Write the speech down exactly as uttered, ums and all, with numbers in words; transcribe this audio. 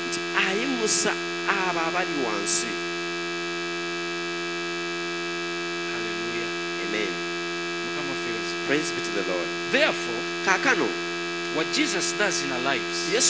nti ayimusa abo abali wansi. Hallelujah. Amen. Mukama fezi. Praise be to the Lord. Therefore, Kaakano what Jesus does in our lives, Yesu